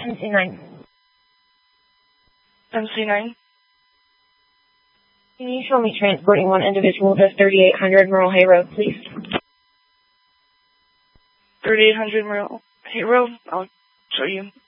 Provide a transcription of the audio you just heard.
MC9. MC9. Can you show me transporting one individual to 3800 Merle Hay Road, please? 3800 Merle Hay Road. I'll show you.